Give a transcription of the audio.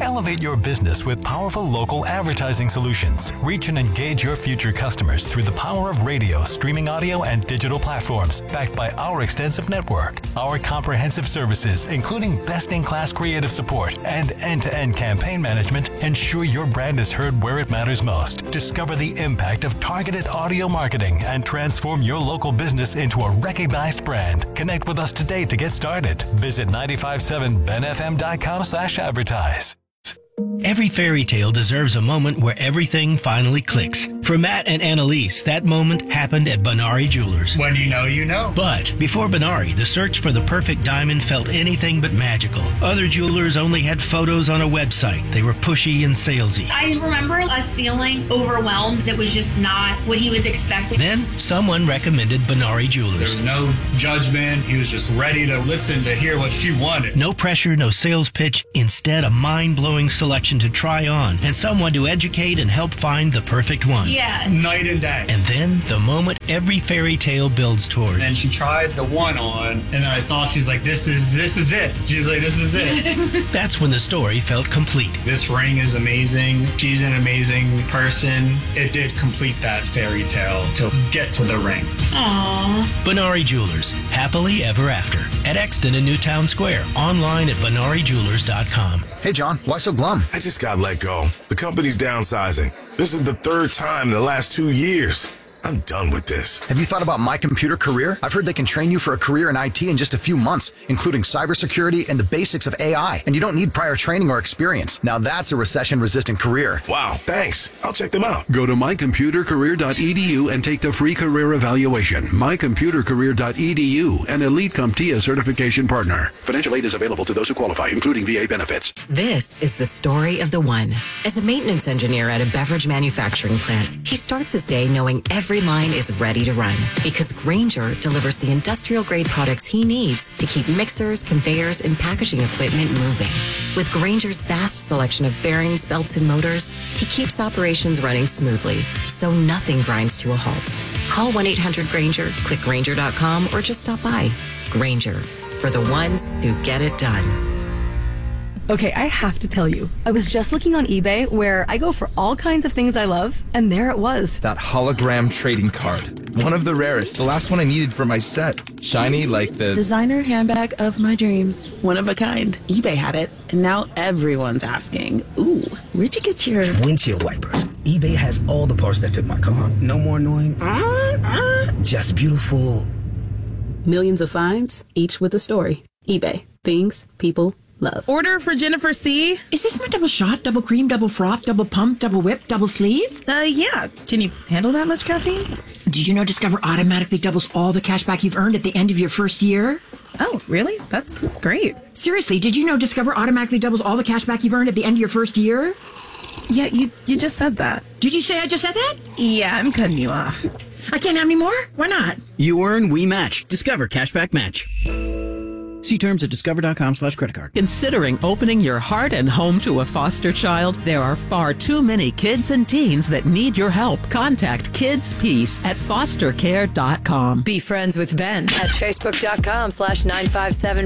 Elevate your business with powerful local advertising solutions. Reach and engage your future customers through the power of radio, streaming audio, and digital platforms, backed by our extensive network. Our comprehensive services, including best-in-class creative support and end-to-end campaign management, ensure your brand is heard where it matters most. Discover the impact of targeted audio marketing and transform your local business into a recognized brand. Connect with us today to get started. Visit 957benfm.com/advertise. Every fairy tale deserves a moment where everything finally clicks. For Matt and Annalise, that moment happened at Benari Jewelers. When you know, you know. But before Benari, the search for the perfect diamond felt anything but magical. Other jewelers only had photos on a website. They were pushy and salesy. I remember us feeling overwhelmed. It was just not what he was expecting. Then someone recommended Benari Jewelers. There was no judgment. He was just ready to listen to hear what she wanted. No pressure, no sales pitch. Instead, a mind-blowing selection to try on and someone to educate and help find the perfect one. Yes. Night and day. And then the moment every fairy tale builds toward. And she tried the one on, and then I saw she was like, this is it. She was like, this is it. That's when the story felt complete. This ring is amazing. She's an amazing person. It did complete that fairy tale to get to the ring. Aww. Benari Jewelers, happily ever after. At Exton in Newtown Square. Online at benarijewelers.com. Hey, John, why so glum? I just got let go. The company's downsizing. This is the third time in the last 2 years. I'm done with this. Have you thought about My Computer Career? I've heard they can train you for a career in IT in just a few months, including cybersecurity and the basics of AI. And you don't need prior training or experience. Now that's a recession-resistant career. Wow, thanks. I'll check them out. Go to mycomputercareer.edu and take the free career evaluation. mycomputercareer.edu, an Elite CompTIA certification partner. Financial aid is available to those who qualify, including VA benefits. This is the story of the one. As a maintenance engineer at a beverage manufacturing plant, he starts his day knowing every line is ready to run because Grainger delivers the industrial-grade products he needs to keep mixers, conveyors, and packaging equipment moving. With Grainger's vast selection of bearings, belts, and motors, he keeps operations running smoothly, so nothing grinds to a halt. Call 1-800-GRAINGER, click Grainger.com, or just stop by. Grainger, for the ones who get it done. Okay, I have to tell you, I was just looking on eBay where I go for all kinds of things I love, and there it was. That hologram trading card. One of the rarest, the last one I needed for my set. Shiny like the designer handbag of my dreams. One of a kind. eBay had it, and now everyone's asking, ooh, where'd you get your windshield wipers? eBay has all the parts that fit my car. No more annoying, just beautiful. Millions of finds, each with a story. eBay. Things people love. Order for Jennifer C. Is this my double shot, double cream, double froth, double pump, double whip, double sleeve? Yeah. Can you handle that much caffeine? Did you know Discover automatically doubles all the cash back you've earned at the end of your first year? Oh, really? That's great. Seriously, did you know Discover automatically doubles all the cash back you've earned at the end of your first year? Yeah, you just said that. Did you say I just said that? Yeah, I'm cutting you off. I can't have any more? Why not? You earn, we match. Discover Cashback Match. See terms at discover.com/creditcard. Considering opening your heart and home to a foster child? There are far too many kids and teens that need your help. Contact Kids Peace at fostercare.com. Be friends with Ben at facebook.com/957